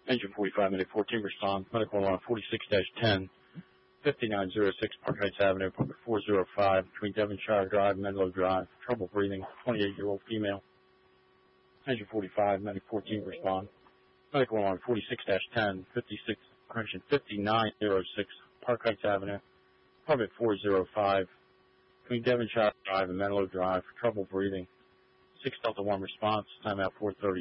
Engine 45, minute 14, respond. Medical alarm 46-10, 5906 Park Heights Avenue, appointment 405, between Devonshire Drive and Menlo Drive. Trouble breathing, 28-year-old female. Engine 45, medic 14, respond. Medical alarm 46-10, 5906 Park Heights Avenue, appointment 405, between Devonshire Drive and Menlo Drive. Trouble breathing, 6 Delta 1 response, timeout 4:30.